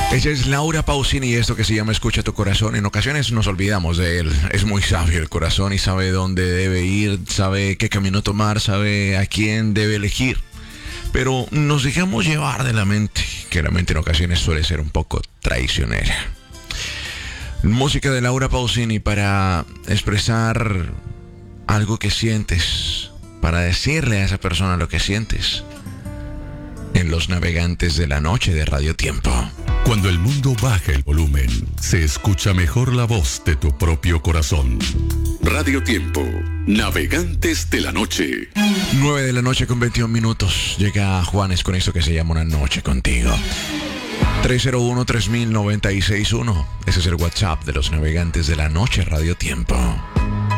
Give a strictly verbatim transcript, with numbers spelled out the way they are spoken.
Ella es Laura Pausini y esto que se llama Escucha tu corazón. En ocasiones nos olvidamos de él. Es muy sabio el corazón y sabe dónde debe ir, sabe qué camino tomar, sabe a quién debe elegir. Pero nos dejamos llevar de la mente, que la mente en ocasiones suele ser un poco traicionera. Música de Laura Pausini para expresar algo que sientes, para decirle a esa persona lo que sientes. En Los Navegantes de la Noche de Radio Tiempo. Cuando el mundo baja el volumen, se escucha mejor la voz de tu propio corazón. Radio Tiempo, Navegantes de la Noche. nueve de la noche con veintiún minutos. Llega Juanes con esto que se llama Una Noche Contigo. tres cero uno, tres mil noventa y seis uno. Ese es el WhatsApp de Los Navegantes de la Noche, Radio Tiempo.